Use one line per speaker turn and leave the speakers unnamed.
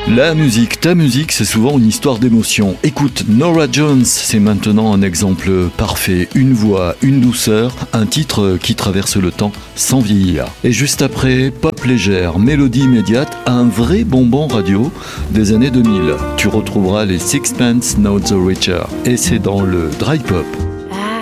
La musique, ta musique, c'est souvent une histoire d'émotion. Écoute, Norah Jones, c'est maintenant un exemple parfait. Une voix, une douceur, un titre qui traverse le temps sans vieillir. Et juste après, pop légère, mélodie immédiate, un vrai bonbon radio des années 2000. Tu retrouveras les Sixpence None the Richer. Et c'est dans le dry pop.